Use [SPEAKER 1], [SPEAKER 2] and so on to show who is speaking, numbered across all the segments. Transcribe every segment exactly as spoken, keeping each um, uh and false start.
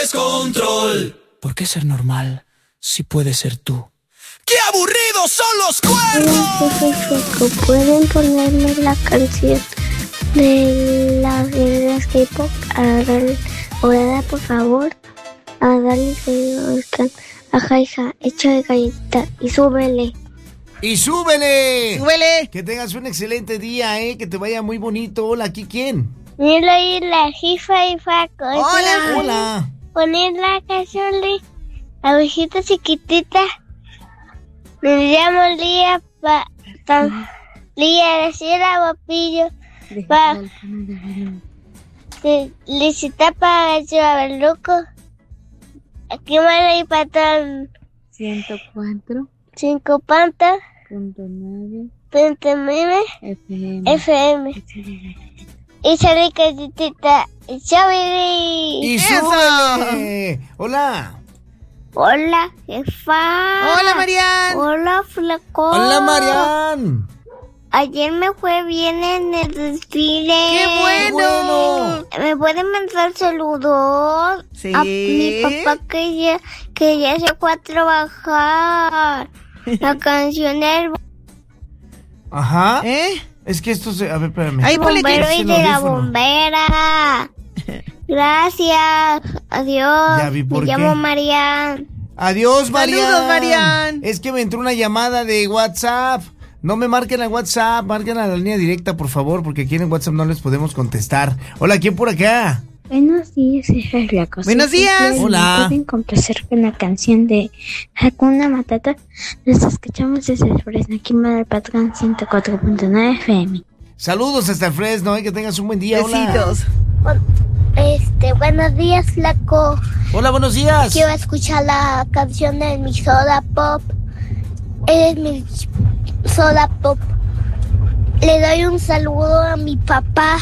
[SPEAKER 1] descontrol.
[SPEAKER 2] ¿Por qué ser normal si puedes ser tú?
[SPEAKER 1] ¡Qué aburridos son los cuernos!
[SPEAKER 3] ¿Pueden ponerme la canción de las guerreras K-pop? Ahora, por favor. A darle a Jaija, hecho de galleta y súbele.
[SPEAKER 4] ¡Y súbele!
[SPEAKER 5] ¡Súbele!
[SPEAKER 4] Que tengas un excelente día, ¿eh? Que te vaya muy bonito. Hola, ¿aquí quién?
[SPEAKER 3] Mira ahí la Jifa y Faco.
[SPEAKER 4] Hola. Hola.
[SPEAKER 3] Poner la canción de la abejita chiquitita. Me llamo Lía pa, pa, Lía Graciela Guapillo. Pa, Licita para el loco. Aquí me y patón.
[SPEAKER 6] ciento cuatro
[SPEAKER 3] Cinco pantas.
[SPEAKER 6] Punto nueve.
[SPEAKER 3] Punto nueve.
[SPEAKER 6] F M.
[SPEAKER 3] F M. Y salí calletita. Y súbele.
[SPEAKER 4] ¡Y súbele! Hola.
[SPEAKER 3] Hola, jefa.
[SPEAKER 5] Hola, Marian.
[SPEAKER 3] Hola, flaco.
[SPEAKER 4] Hola, Marian.
[SPEAKER 3] Ayer me fue bien en el desfile.
[SPEAKER 5] ¡Qué bueno!
[SPEAKER 3] ¿Me pueden mandar saludos?
[SPEAKER 5] Sí.
[SPEAKER 3] A mi papá que ya, que ya se fue a trabajar. La canción del
[SPEAKER 4] Ajá.
[SPEAKER 5] ¿Eh?
[SPEAKER 4] Es que esto se... A ver, espérame.
[SPEAKER 5] Ahí ponle que...
[SPEAKER 3] bombero
[SPEAKER 4] es
[SPEAKER 3] y
[SPEAKER 4] el
[SPEAKER 3] de la
[SPEAKER 4] audífono.
[SPEAKER 3] bombera. Gracias. Adiós.
[SPEAKER 4] Ya vi por
[SPEAKER 3] me
[SPEAKER 4] qué.
[SPEAKER 3] llamo Marian.
[SPEAKER 4] Adiós, Marian.
[SPEAKER 5] Saludos, Marian.
[SPEAKER 4] Es que me entró una llamada de WhatsApp. No me marquen a WhatsApp, marquen a la línea directa, por favor, porque aquí en WhatsApp no les podemos contestar. Hola, ¿quién por acá?
[SPEAKER 6] Buenos días, hija de la cosa.
[SPEAKER 5] Buenos días.
[SPEAKER 4] Hola.
[SPEAKER 6] ¿Me pueden complacer con la canción de Hakuna Matata? Los escuchamos desde el Fresno, aquí en el Patrón ciento cuatro punto nueve F M.
[SPEAKER 4] Saludos hasta el Fresno, eh, que tengas un buen día.
[SPEAKER 5] Besitos.
[SPEAKER 4] Hola.
[SPEAKER 3] Este, buenos días, flaco.
[SPEAKER 4] Hola, buenos días.
[SPEAKER 3] Quiero escuchar la canción de mi Soda Pop. Eres mi Soda Pop. Le doy un saludo a mi papá.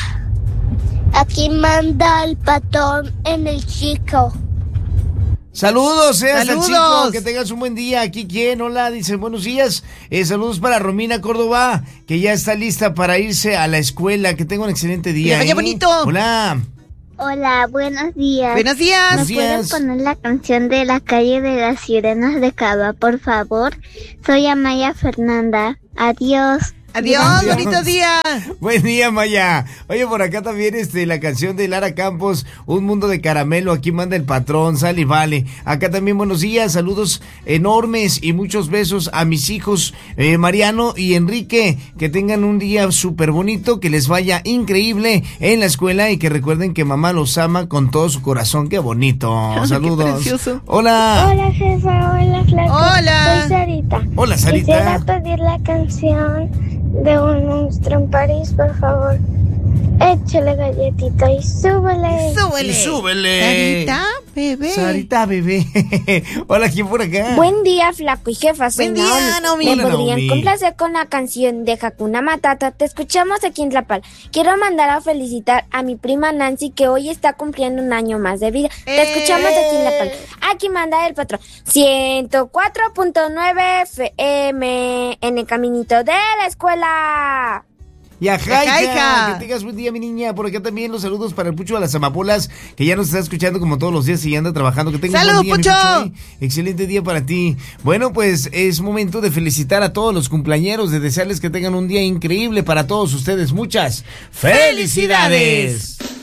[SPEAKER 3] Aquí manda el patrón en el chico.
[SPEAKER 4] Saludos, eh, hasta el
[SPEAKER 5] Saludos.
[SPEAKER 4] chico, que tengas un buen día. Aquí quién, hola, dice buenos días. Eh, saludos para Romina Córdoba, que ya está lista para irse a la escuela. Que tenga un excelente día.
[SPEAKER 5] Que vaya
[SPEAKER 4] ¿eh?
[SPEAKER 5] bonito.
[SPEAKER 4] Hola.
[SPEAKER 3] Hola, buenos días.
[SPEAKER 5] Buenos días.
[SPEAKER 4] Buenos
[SPEAKER 3] ¿Me pueden
[SPEAKER 4] días.
[SPEAKER 3] poner la canción de la calle de las sirenas de Cava, por favor? Soy Amaya Fernanda. Adiós.
[SPEAKER 5] Adiós,
[SPEAKER 4] Adiós.
[SPEAKER 5] bonito día.
[SPEAKER 4] Buen día, Maya. Oye, por acá también este, la canción de Lara Campos, Un Mundo de Caramelo. Aquí manda el patrón, sale y vale. Acá también buenos días, saludos enormes y muchos besos a mis hijos eh, Mariano y Enrique. Que tengan un día súper bonito, que les vaya increíble en la escuela y que recuerden que mamá los ama con todo su corazón. Qué bonito.
[SPEAKER 5] Ay,
[SPEAKER 4] Saludos.
[SPEAKER 5] qué precioso.
[SPEAKER 4] Hola.
[SPEAKER 3] Hola, jefa. Hola, flaco.
[SPEAKER 5] Hola.
[SPEAKER 3] Soy Sarita.
[SPEAKER 4] Hola,
[SPEAKER 3] Quisiera
[SPEAKER 4] Sarita.
[SPEAKER 3] pedir la canción de Un Monstruo en París, por favor. Échale galletita y súbele.
[SPEAKER 5] Súbele.
[SPEAKER 4] Y súbele.
[SPEAKER 5] Sarita, bebé.
[SPEAKER 4] Sarita, bebé. Hola, ¿quién por acá?
[SPEAKER 7] Buen día, flaco y jefa. Soy
[SPEAKER 5] Buen día, Naomi.
[SPEAKER 7] ¿Me
[SPEAKER 4] Hola,
[SPEAKER 7] podrían
[SPEAKER 4] Naomi.
[SPEAKER 7] complacer con la canción de Hakuna Matata? Te escuchamos aquí en Tlapal. Quiero mandar a felicitar a mi prima Nancy, que hoy está cumpliendo un año más de vida. Te
[SPEAKER 5] ¡Eh!
[SPEAKER 7] escuchamos aquí en Tlapal. Aquí manda el patrón. ciento cuatro punto nueve F M en el caminito de la escuela.
[SPEAKER 4] Y a Jaika,
[SPEAKER 5] Jaika.
[SPEAKER 4] que tengas buen día, mi niña. Por acá también los saludos para el Pucho de las Amapolas, que ya nos está escuchando como todos los días y ya anda trabajando. Que tengas
[SPEAKER 5] ¡Salud,
[SPEAKER 4] un buen día, mi
[SPEAKER 5] Pucho!
[SPEAKER 4] ¿eh? Excelente día para ti. Bueno, pues es momento de felicitar a todos los cumpleañeros, de desearles que tengan un día increíble para todos ustedes. Muchas felicidades.